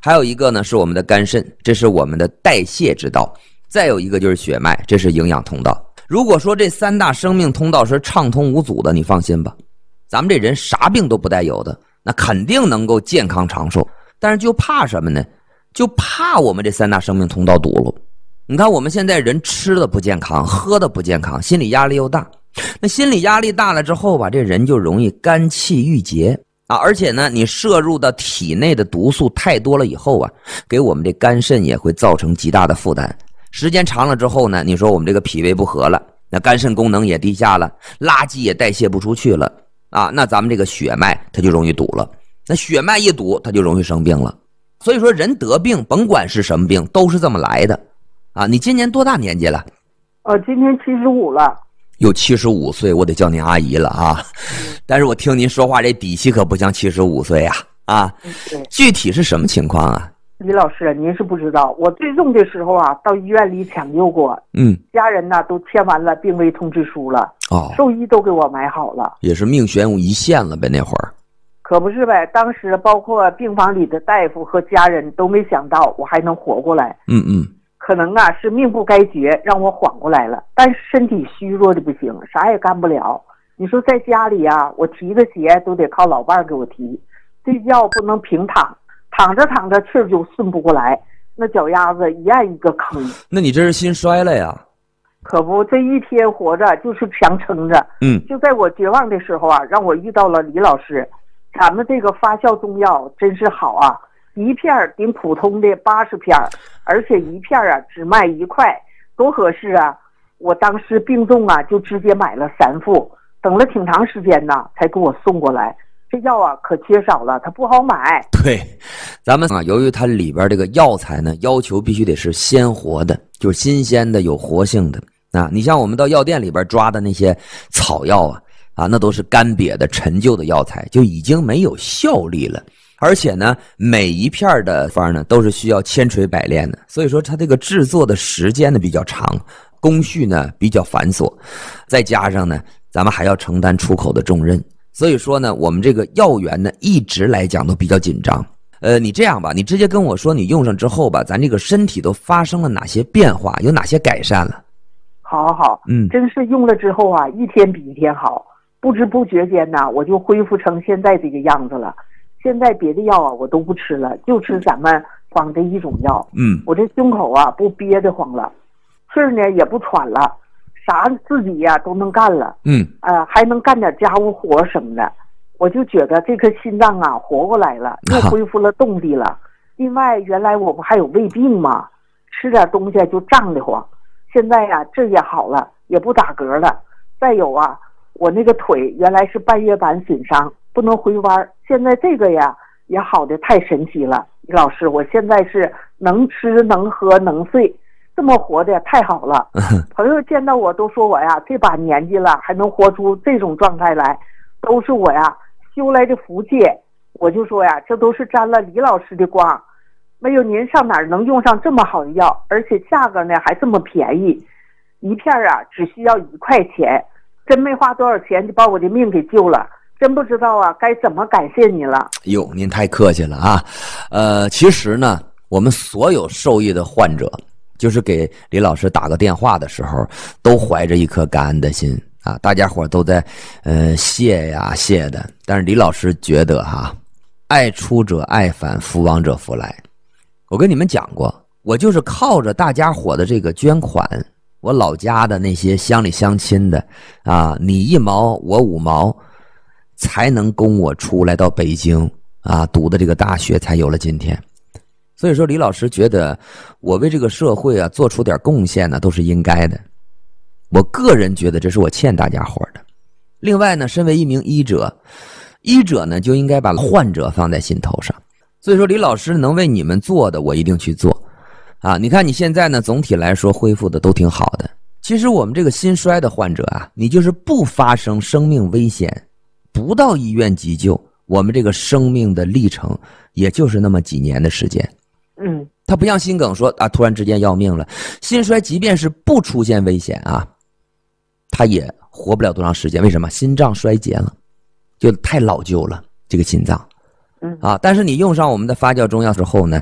还有一个呢是我们的肝肾，这是我们的代谢之道。再有一个就是血脉，这是营养通道。如果说这三大生命通道是畅通无阻的，你放心吧，咱们这人啥病都不带有的，那肯定能够健康长寿。但是就怕什么呢？就怕我们这三大生命通道堵了。你看我们现在人吃的不健康，喝的不健康，心理压力又大。那心理压力大了之后吧，这人就容易肝气郁结啊，而且呢，你摄入到体内的毒素太多了以后啊，给我们这肝肾也会造成极大的负担。时间长了之后呢，你说我们这个脾胃不和了，那肝肾功能也低下了，垃圾也代谢不出去了啊，那咱们这个血脉它就容易堵了。那血脉一堵，它就容易生病了。所以说人得病，甭管是什么病，都是这么来的啊。你今年多大年纪了？ 今年75了。 有75岁，我得叫您阿姨了啊。但是我听您说话这底气可不像75岁啊。具体是什么情况啊？ 李老师，您是不知道，我最重的时候啊，到医院里抢救过，家人呢都签完了病危通知书了，兽医都给我买好了， 也是命悬一线了呗，那会儿。 可不是呗，当时包括病房里的大夫和家人都没想到我还能活过来。可能啊是命不该绝，让我缓过来了，但是身体虚弱的不行，啥也干不了。你说在家里啊，我提个鞋都得靠老伴儿给我提，睡觉不能平躺，躺着躺着气儿就顺不过来，那脚丫子一按一个坑。 那你这是心衰了呀？ 可不，这一天活着就是强撑着。就在我绝望的时候啊，让我遇到了李老师。咱们这个发酵中药真是好啊，一片顶普通的80片，而且一片啊只卖1块，多合适啊！我当时病重啊，就直接买了3副，等了挺长时间呢，才给我送过来。这药啊可缺少了，它不好买。 对，咱们啊，由于它里边这个药材呢，要求必须得是鲜活的，就是新鲜的、有活性的啊。你像我们到药店里边抓的那些草药啊，那都是干瘪的陈旧的药材，就已经没有效力了。而且呢，每一片的方呢都是需要千锤百炼的，所以说它这个制作的时间呢比较长，工序呢比较繁琐，再加上呢咱们还要承担出口的重任，所以说呢我们这个药源呢一直来讲都比较紧张。你这样吧，你直接跟我说你用上之后吧，咱这个身体都发生了哪些变化，有哪些改善了？ 好，真是用了之后啊，一天比一天好，不知不觉间呢，我就恢复成现在这个样子了。现在别的药啊我都不吃了，就吃咱们方的一种药。我这胸口啊不憋得慌了，气儿呢也不喘了，啥自己呀都能干了。还能干点家务活什么的。我就觉得这颗心脏啊活过来了，又恢复了动力了。另外原来我不还有胃病吗？吃点东西就胀得慌，现在呀这也好了，也不打嗝了。再有啊，我那个腿原来是半月板损伤，不能回弯，现在这个呀也好的太神奇了。李老师，我现在是能吃能喝能睡，这么活的太好了。朋友见到我都说我呀这把年纪了还能活出这种状态来，都是我呀修来的福气。我就说呀，这都是沾了李老师的光，没有您上哪儿能用上这么好的药，而且价格呢还这么便宜，一片啊只需要1块钱，真没花多少钱就把我的命给救了，真不知道啊该怎么感谢你了。 哟，您太客气了啊。其实呢我们所有受益的患者，就是给李老师打个电话的时候都怀着一颗感恩的心啊，大家伙都在谢呀谢的。但是李老师觉得爱出者爱返，福往者福来。我跟你们讲过，我就是靠着大家伙的这个捐款，我老家的那些乡里乡亲的啊，你1毛我5毛，才能供我出来到北京啊读的这个大学，才有了今天。所以说李老师觉得我为这个社会啊做出点贡献呢都是应该的，我个人觉得这是我欠大家伙的。另外呢，身为一名医者呢就应该把患者放在心头上，所以说李老师能为你们做的我一定去做啊。你看你现在呢总体来说恢复的都挺好的。其实我们这个心衰的患者啊，你就是不发生生命危险，不到医院急救，我们这个生命的历程也就是那么几年的时间。他不像心梗说啊突然之间要命了，心衰即便是不出现危险啊，他也活不了多长时间。为什么？心脏衰竭了，就太老旧了这个心脏。但是你用上我们的发酵中药之后呢，